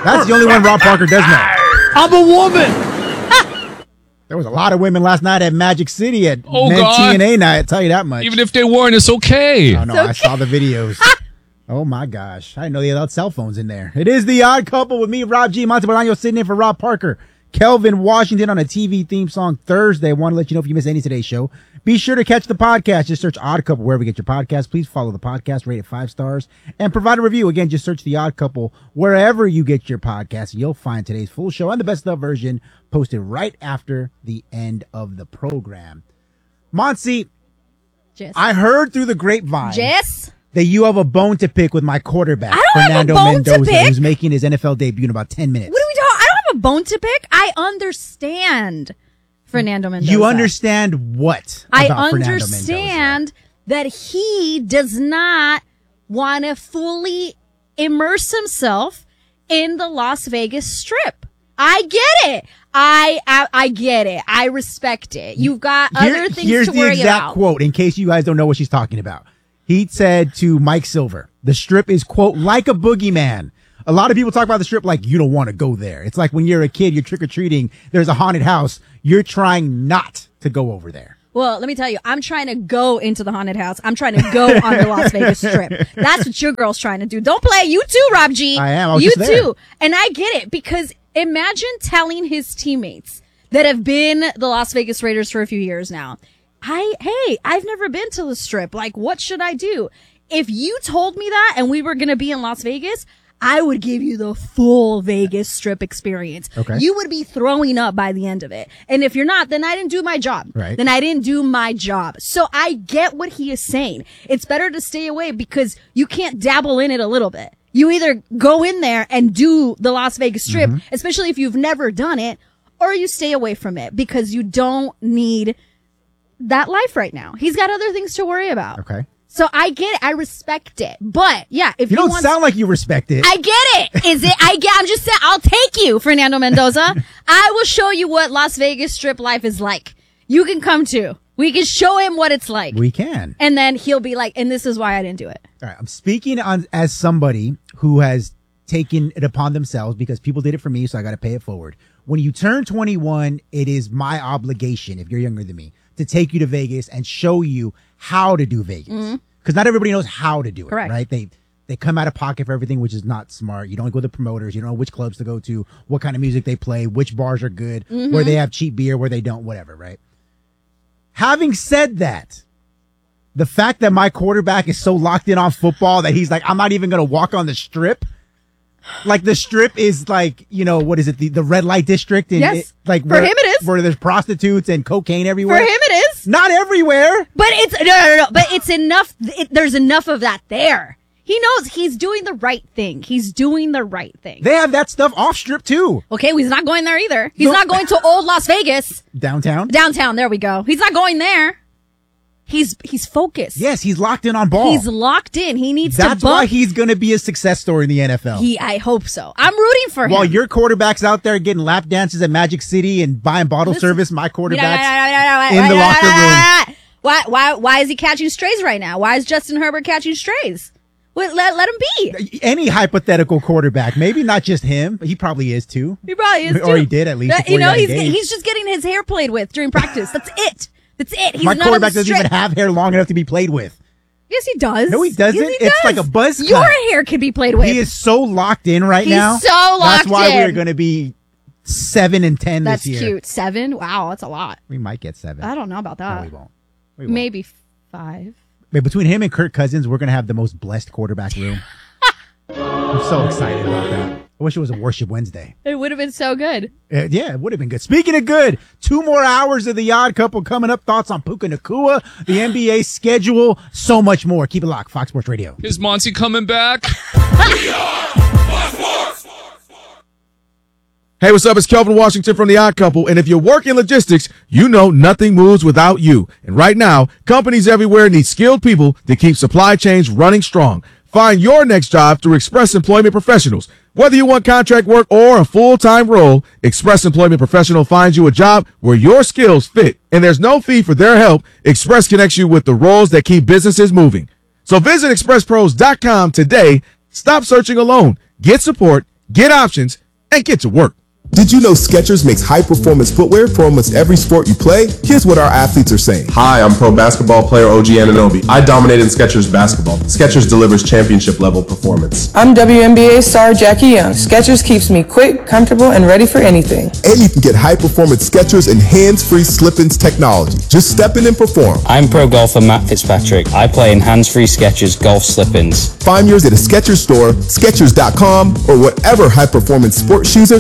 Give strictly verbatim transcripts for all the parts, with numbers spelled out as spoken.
That's the only one Rob Parker does know. I'm a woman. There was a lot of women last night at Magic City at Oh, Men God. T N A night. I'll tell you that much. Even if they weren't, it's okay. Oh, no, I saw the videos. Oh, my gosh. I didn't know they allowed cell phones in there. It is The Odd Couple with me, Rob G. Monte Bolaño, sitting in for Rob Parker. Kelvin Washington on a T V theme song Thursday. I want to let you know if you miss any of today's show. Be sure to catch the podcast. Just search Odd Couple wherever you get your podcast. Please follow the podcast, rate it five stars, and provide a review. Again, just search The Odd Couple wherever you get your podcast. You'll find today's full show and the best of version posted right after the end of the program. Monty, Jess. I heard through the grapevine Jess? that you have a bone to pick with my quarterback, I don't Fernando have a bone to Mendoza, pick. who's making his N F L debut in about ten minutes. What are we talking? I don't have a bone to pick. I understand Fernando Mendoza. You understand what I about Fernando understand that he does not want to fully immerse himself in the Las Vegas Strip. I get it. I, I I get it. I respect it. You've got Here- other things here's to the worry exact about. quote, in case you guys don't know what she's talking about. He said to Mike Silver, the Strip is, quote, like a boogeyman. A lot of people talk about the Strip like you don't want to go there. It's like when you're a kid, you're trick-or-treating, there's a haunted house. You're trying not to go over there. Well, let me tell you, I'm trying to go into the haunted house. I'm trying to go on the Las Vegas Strip. That's what your girl's trying to do. Don't play. You too, Rob G. I am. I was you just there. too. And I get it, because imagine telling his teammates that have been the Las Vegas Raiders for a few years now, I, hey, I've never been to the Strip. Like, what should I do? If you told me that and we were going to be in Las Vegas, I would give you the full Vegas Strip experience. Okay. You would be throwing up by the end of it. And if you're not, then I didn't do my job. Right. Then I didn't do my job. So I get what he is saying. It's better to stay away because you can't dabble in it a little bit. You either go in there and do the Las Vegas Strip, Mm-hmm. especially if you've never done it, or you stay away from it because you don't need that life right now. He's got other things to worry about. Okay. So I get it. I respect it. But yeah, if You he don't wants, sound like you respect it. I get it. Is it? I get. I'm just saying. I'll take you, Fernando Mendoza. I will show you what Las Vegas Strip life is like. You can come too. We can show him what it's like. We can. And then he'll be like, and this is why I didn't do it. All right, I'm speaking on as somebody who has taken it upon themselves because people did it for me, so I got to pay it forward. When you turn twenty-one, it is my obligation, if you're younger than me, to take you to Vegas and show you how to do Vegas. Because not everybody knows how to do it, Correct. right? They they come out of pocket for everything, which is not smart. You don't go to the promoters. You don't know which clubs to go to, what kind of music they play, which bars are good, where they have cheap beer, where they don't, whatever, right? Having said that, the fact that my quarterback is so locked in on football that he's like, I'm not even going to walk on the Strip. Like the Strip is like, you know, what is it? The, the red light district. And Yes. it, like For where, him it is. Where there's prostitutes and cocaine For everywhere. him, it is. Not everywhere. But it's no, no, no. But it's enough. It, there's enough of that there. He knows he's doing the right thing. He's doing the right thing. They have that stuff off Strip too. Okay, well, he's not going there either. He's No. not going to old Las Vegas. Downtown. Downtown, there we go. He's not going there. He's he's focused. Yes, he's locked in on ball. He's locked in. He needs That's to bump. why he's going to be a success story in the N F L. He, I hope so. I'm rooting for him. While your quarterback's out there getting lap dances at Magic City and buying bottle Listen. service, my quarterback's in in the locker room. Why why why is he catching strays right now? Why is Justin Herbert catching strays? Well, let let him be. Any hypothetical quarterback, maybe not just him, but he probably is too. He probably is too. Or he did at least That- before you know, he he's got engaged. he's just getting his hair played with during practice. That's it. That's it. He's My none quarterback of the doesn't even stra- have hair long enough to be played with. Yes, he does. No, he doesn't. Yes, he It's does. like a buzz cut. Your hair can be played with. He is so locked in right He's now. so locked That's why in. we're going to be seven and ten That's this year. cute. Seven. Wow, that's a lot. We might get seven. I don't know about No, that. we won't. We won't. Maybe five. But between him and Kirk Cousins, we're going to have the most blessed quarterback room. I'm so excited about that. I wish it was a Worship Wednesday. It would have been so good. Uh, yeah, it would have been good. Speaking of good, two more hours of The Odd Couple coming up. Thoughts on Puka Nacua, the N B A schedule, so much more. Keep it locked. Fox Sports Radio. Is Monty coming back? Hey, what's up? It's Kelvin Washington from The Odd Couple, and if you work in logistics, you know nothing moves without you. And right now, companies everywhere need skilled people to keep supply chains running strong. Find your next job through Express Employment Professionals. Whether you want contract work or a full-time role, Express Employment Professional finds you a job where your skills fit. And there's no fee for their help. Express connects you with the roles that keep businesses moving. So visit express pros dot com today. Stop searching alone. Get support. Get options and get to work. Did you know Skechers makes high-performance footwear for almost every sport you play? Here's what our athletes are saying. Hi, I'm pro basketball player O G Anunoby. I dominate in Skechers basketball. Skechers delivers championship-level performance. I'm W N B A star Jackie Young. Skechers keeps me quick, comfortable, and ready for anything. And you can get high-performance Skechers and hands-free slip-ins technology. Just step in and perform. I'm pro golfer Matt Fitzpatrick. I play in hands-free Skechers golf slip-ins. Find yours at a Skechers store, Skechers dot com, or whatever high-performance sports shoes are.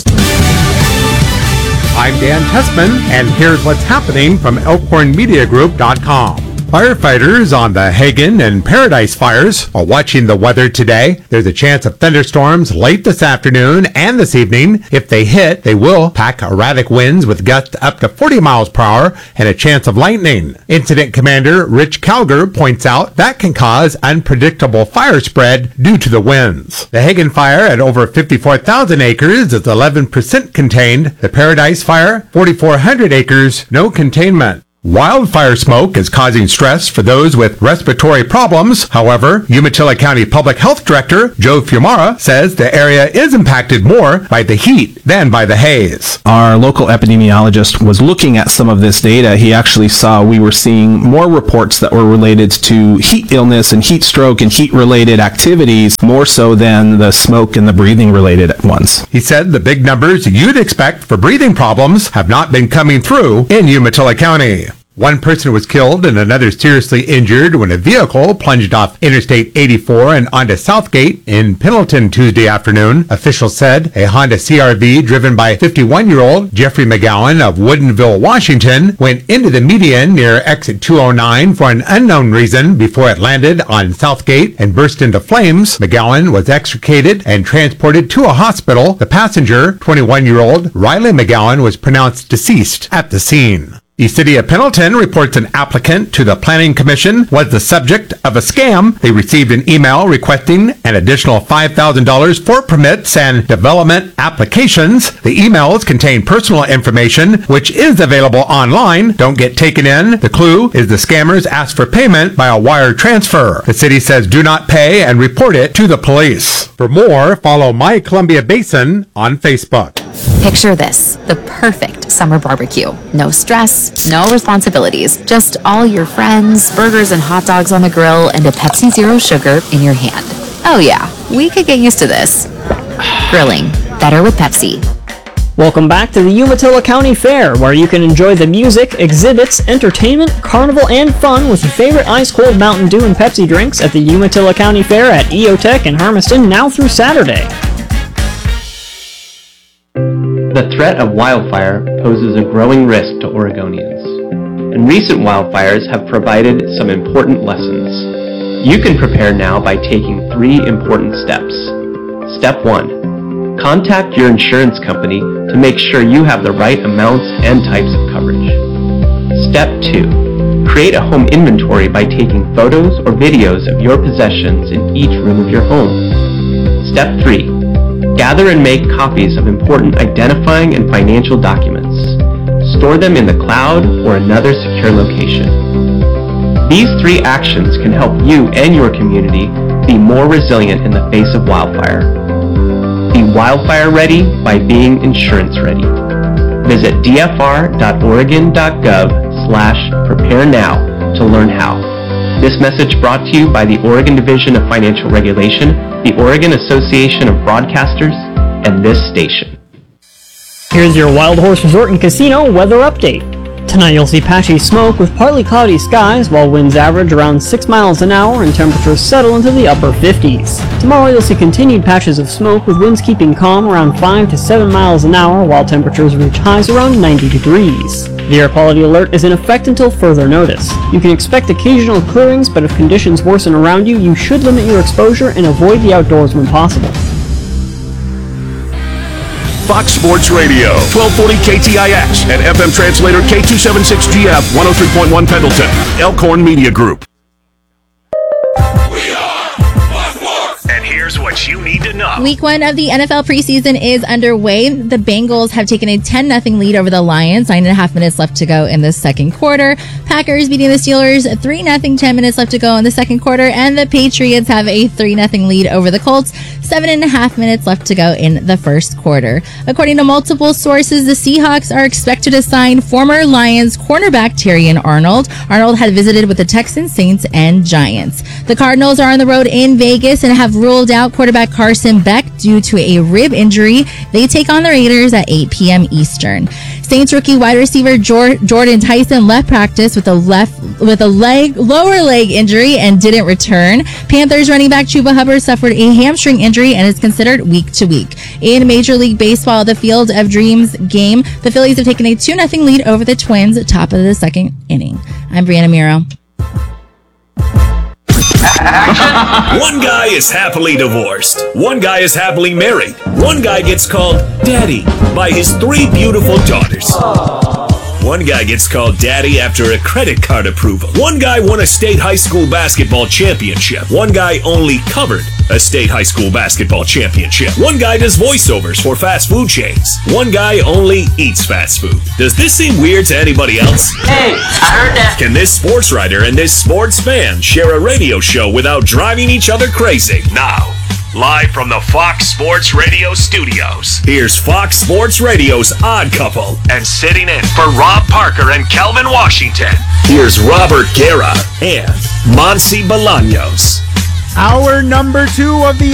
I'm Dan Tessman, and here's what's happening from Elkhorn Media Group dot com. Firefighters on the Hagen and Paradise fires are watching the weather today. There's a chance of thunderstorms late this afternoon and this evening. If they hit, they will pack erratic winds with gusts up to forty miles per hour and a chance of lightning. Incident Commander Rich Calger points out that can cause unpredictable fire spread due to the winds. The Hagen fire at over fifty-four thousand acres is eleven percent contained. The Paradise fire, forty-four hundred acres, no containment. Wildfire smoke is causing stress for those with respiratory problems. However, Umatilla County Public Health Director Joe Fiumara says the area is impacted more by the heat than by the haze. Our local epidemiologist was looking at some of this data. He actually saw we were seeing more reports that were related to heat illness and heat stroke and heat-related activities, more so than the smoke and the breathing-related ones. He said the big numbers you'd expect for breathing problems have not been coming through in Umatilla County. One person was killed and another seriously injured when a vehicle plunged off Interstate eighty-four and onto Southgate in Pendleton Tuesday afternoon. Officials said a Honda C R V driven by fifty-one-year-old Jeffrey McGowan of Woodinville, Washington, went into the median near exit two oh nine for an unknown reason before it landed on Southgate and burst into flames. McGowan was extricated and transported to a hospital. The passenger, twenty-one-year-old Riley McGowan, was pronounced deceased at the scene. The city of Pendleton reports an applicant to the Planning Commission was the subject of a scam. They received an email requesting an additional five thousand dollars for permits and development applications. The emails contain personal information, which is available online. Don't get taken in. The clue is the scammers asked for payment by a wire transfer. The city says do not pay and report it to the police. For more, follow My Columbia Basin on Facebook. Picture this, the perfect summer barbecue. No stress, no responsibilities, just all your friends, burgers and hot dogs on the grill, and a Pepsi Zero Sugar in your hand. Oh yeah, we could get used to this. Grilling, better with Pepsi. Welcome back to the Umatilla County Fair, where you can enjoy the music, exhibits, entertainment, carnival, and fun with your favorite ice-cold Mountain Dew and Pepsi drinks at the Umatilla County Fair at E O Tech in Hermiston now through Saturday. The threat of wildfire poses a growing risk to Oregonians, and recent wildfires have provided some important lessons. You can prepare now by taking three important steps. Step one. Contact your insurance company to make sure you have the right amounts and types of coverage. Step two. Create a home inventory by taking photos or videos of your possessions in each room of your home. Step three. Gather and make copies of important identifying and financial documents. Store them in the cloud or another secure location. These three actions can help you and your community be more resilient in the face of wildfire. Be wildfire ready by being insurance ready. Visit d f r dot oregon dot gov slash prepare now to learn how. This message brought to you by the Oregon Division of Financial Regulation, the Oregon Association of Broadcasters, and this station. Here's your Wild Horse Resort and Casino weather update. Tonight you'll see patchy smoke with partly cloudy skies, while winds average around six miles an hour and temperatures settle into the upper fifties. Tomorrow you'll see continued patches of smoke with winds keeping calm around five to seven miles an hour, while temperatures reach highs around ninety degrees. The air quality alert is in effect until further notice. You can expect occasional clearings, but if conditions worsen around you, you should limit your exposure and avoid the outdoors when possible. Fox Sports Radio, twelve forty K T I X, and F M translator K two seventy-six G F, one oh three point one Pendleton, Elkhorn Media Group. We are Fox Sports. And here's what you need to know. Week one of the N F L preseason is underway. The Bengals have taken a ten nothing lead over the Lions. Nine and a half minutes left to go in the second quarter. Packers beating the Steelers three nothing. Ten minutes left to go in the second quarter. And the Patriots have a three nothing lead over the Colts. Seven and a half minutes left to go in the first quarter. According to multiple sources, the Seahawks are expected to sign former Lions cornerback Terrion Arnold. Arnold had visited with the Texans, Saints, and Giants. The Cardinals are on the road in Vegas and have ruled out quarterback Carson Beck due to a rib injury. They take on the Raiders at eight p.m. Eastern. Saints rookie wide receiver Jordan Tyson left practice with a left with a leg lower leg injury and didn't return. Panthers running back Chuba Hubbard suffered a hamstring injury and is considered week to week. In Major League Baseball, the Field of Dreams game, the Phillies have taken a two nothing lead over the Twins, top of the second inning. I'm Brianna Miro. One guy is happily divorced. One guy is happily married. One guy gets called daddy by his three beautiful daughters. One guy gets called daddy after a credit card approval. One guy won a state high school basketball championship. One guy only covered a state high school basketball championship. One guy does voiceovers for fast food chains. One guy only eats fast food. Does this seem weird to anybody else? Hey, I heard that. Can this sports writer and this sports fan share a radio show without driving each other crazy? Now, live from the Fox Sports Radio studios, here's Fox Sports Radio's Odd Couple. And sitting in for Rob Parker and Kelvin Washington, here's Robert Guerra and Monsi Bolaños. Hour number two of the